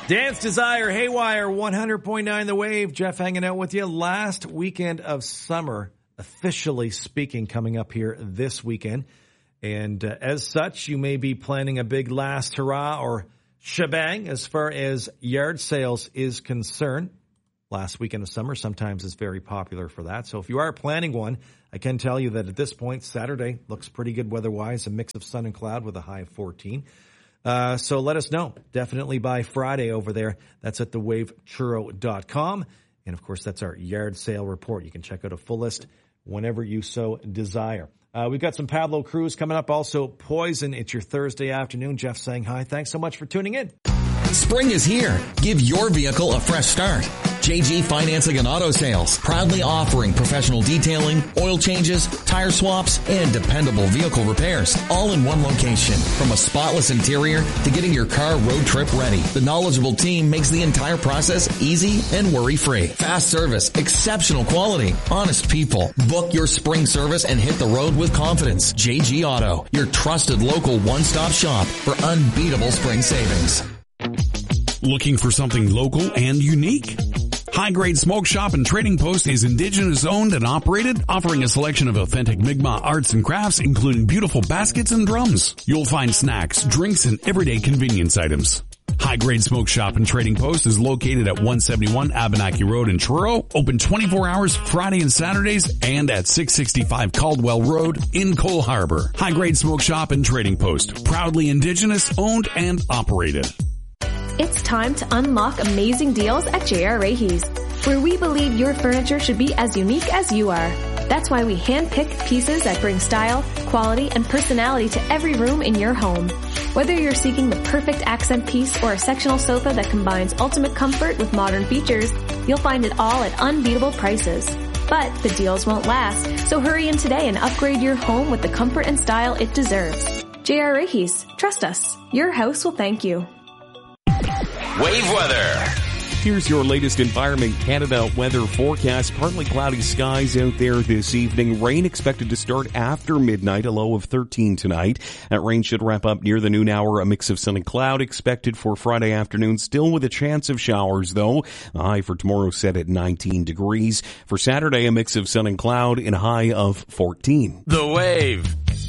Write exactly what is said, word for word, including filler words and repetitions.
Dance Desire, Haywire, one hundred point nine The Wave. Jeff hanging out with you. Last weekend of summer, officially speaking, coming up here this weekend. And uh, as such, you may be planning a big last hurrah or shebang as far as yard sales is concerned. Last weekend of summer sometimes is very popular for that. So if you are planning one, I can tell you that at this point, Saturday looks pretty good weather-wise, a mix of sun and cloud with a high of fourteen. Uh, so let us know. Definitely by Friday over there. That's at the wave churro dot com. And, of course, that's our yard sale report. You can check out a full list whenever you so desire. Uh, we've got some Pablo Cruz coming up. Also, Poison. It's your Thursday afternoon. Jeff saying hi. Thanks so much for tuning in. Spring is here. Give your vehicle a fresh start. J G Financing and Auto Sales, proudly offering professional detailing, oil changes, tire swaps, and dependable vehicle repairs, all in one location. From a spotless interior to getting your car road trip ready, the knowledgeable team makes the entire process easy and worry-free. Fast service, exceptional quality, honest people. Book your spring service and hit the road with confidence. J G Auto, your trusted local one-stop shop for unbeatable spring savings. Looking for something local and unique? High Grade Smoke Shop and Trading Post is Indigenous owned and operated, offering a selection of authentic Mi'kmaq arts and crafts, including beautiful baskets and drums. You'll find snacks, drinks, and everyday convenience items. High Grade Smoke Shop and Trading Post is located at one seventy-one Abenaki Road in Truro, open twenty-four hours Friday and Saturdays, and at six sixty-five Caldwell Road in Cole Harbour. High Grade Smoke Shop and Trading Post, proudly Indigenous owned and operated. It's time to unlock amazing deals at J R Rahey's, where we believe your furniture should be as unique as you are. That's why we handpick pieces that bring style, quality, and personality to every room in your home. Whether you're seeking the perfect accent piece or a sectional sofa that combines ultimate comfort with modern features, you'll find it all at unbeatable prices. But the deals won't last, so hurry in today and upgrade your home with the comfort and style it deserves. J R Rahey's, trust us, your house will thank you. Wave weather. Here's your latest Environment Canada weather forecast. Partly cloudy skies out there this evening. Rain expected to start after midnight, a low of thirteen tonight. That rain should wrap up near the noon hour. A mix of sun and cloud expected for Friday afternoon, still with a chance of showers though. The high for tomorrow set at nineteen degrees. For Saturday, a mix of sun and cloud and a high of fourteen. The Wave.